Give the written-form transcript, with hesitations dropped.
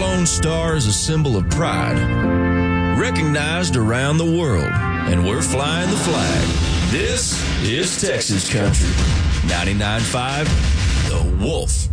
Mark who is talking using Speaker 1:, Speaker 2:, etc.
Speaker 1: Lone Star is a symbol of pride, recognized around the world, and we're flying the flag. This is Texas Country. 99.5 The Wolf.